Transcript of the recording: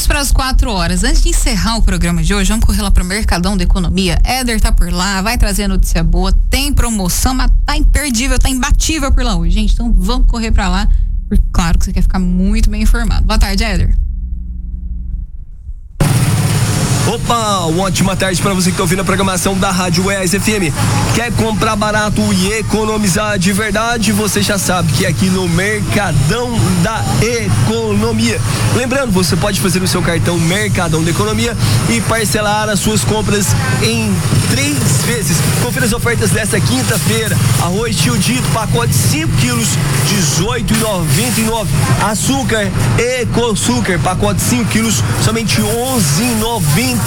para as 4 horas. Antes de encerrar o programa de hoje, vamos correr lá pro Mercadão da Economia. Éder tá por lá, vai trazer notícia boa, tem promoção, mas tá imperdível, tá imbatível por lá hoje, gente. Então vamos correr para lá, porque claro que você quer ficar muito bem informado. Boa tarde, Éder. Opa, uma ótima tarde para você que tá ouvindo a programação da Rádio Goiás FM. Quer comprar barato e economizar de verdade? Você já sabe que é aqui no Mercadão da Economia. Lembrando, você pode fazer o seu cartão Mercadão da Economia e parcelar as suas compras em 3 vezes. Confira as ofertas desta quinta-feira. Arroz Tio Dito, pacote 5 quilos, R$18,99. Açúcar EcoSucar, pacote 5 quilos, somente R$11,99.